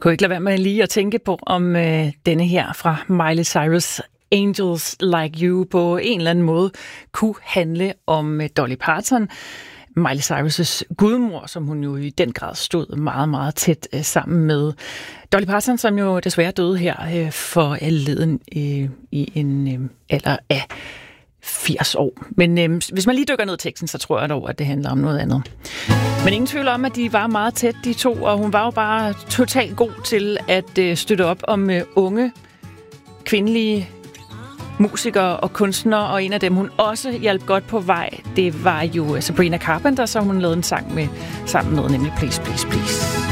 Kunne ikke lade være med lige at tænke på, om denne her fra Miley Cyrus, Angels Like You, på en eller anden måde kunne handle om Dolly Parton, Miley Cyrus' gudmor, som hun jo i den grad stod meget, meget tæt sammen med. Dolly Parton, som jo desværre døde her forleden i en alder af 80 år. Men hvis man lige dykker ned i teksten, så tror jeg dog, at det handler om noget andet. Men ingen tvivl om, at de var meget tæt, de to, og hun var jo bare totalt god til at støtte op om unge, kvindelige musikere og kunstnere, og en af dem, hun også hjalp godt på vej, det var jo Sabrina Carpenter, så hun lavede en sang med sammen med, nemlig Please, Please, Please.